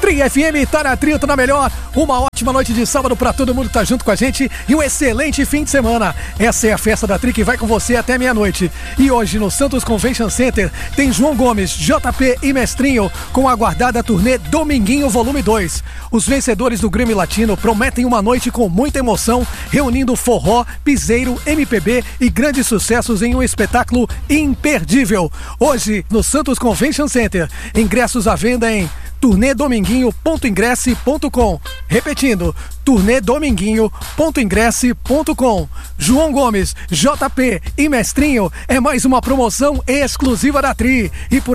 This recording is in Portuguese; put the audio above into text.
Tri FM tá na Tri, tá na melhor. Uma ótima noite de sábado pra todo mundo que tá junto com a gente e um excelente fim de semana. Essa é a festa da Tri que vai com você até meia-noite. E hoje no Santos Convention Center tem João Gomes, JP e Mestrinho com a aguardada turnê Dominguinho Volume 2. Os vencedores do Grammy Latino prometem uma noite com muita emoção, reunindo forró, piseiro, MPB e grandes sucessos em um espetáculo imperdível. Hoje no Santos Convention Center, ingressos à venda em turnedominguinho.ingresse.com. Repetindo, turnedominguinho.ingresse.com. João Gomes, JP e Mestrinho é mais uma promoção exclusiva da Tri. E por